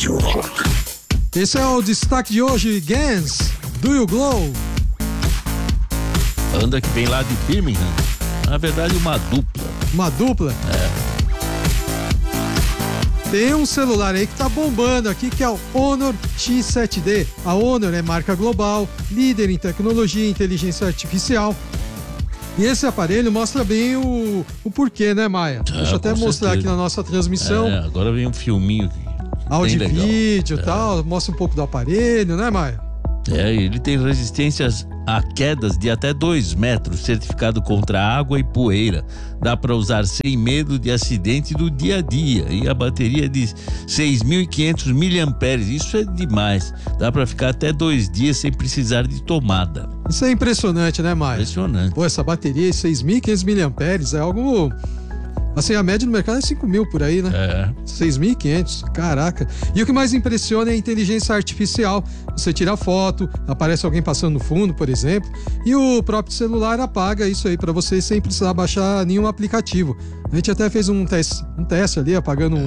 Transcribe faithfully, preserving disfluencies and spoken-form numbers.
Rádio Rock. Esse é o destaque de hoje, Guns, Do You Glow? Banda que vem lá de Birmingham. Na verdade, uma dupla. Uma dupla? É. Tem um celular aí que tá bombando aqui, que é o Honor X sete D. A Honor é marca global, líder em tecnologia e inteligência artificial. E esse aparelho mostra bem o, o porquê, né, Maia? Ah, Deixa eu até mostrar certeza. aqui na nossa transmissão. É, agora vem um filminho aqui. Áudio e vídeo e é. tal, mostra um pouco do aparelho, né, Maia? É, ele tem resistências a quedas de até dois metros, certificado contra água e poeira. Dá para usar sem medo de acidente do dia a dia. E a bateria é de seis mil e quinhentos miliamperes, isso é demais. Dá para ficar até dois dias sem precisar de tomada. Isso é impressionante, né, Maia? Impressionante. Pô, essa bateria de seis mil e quinhentos miliamperes é algo... Assim, a média no mercado é cinco mil por aí, né? É. seis mil e quinhentos, caraca. E o que mais impressiona é a inteligência artificial. Você tira a foto, aparece alguém passando no fundo, por exemplo, e o próprio celular apaga isso aí pra você sem precisar baixar nenhum aplicativo. A gente até fez um teste, um teste ali, apagando um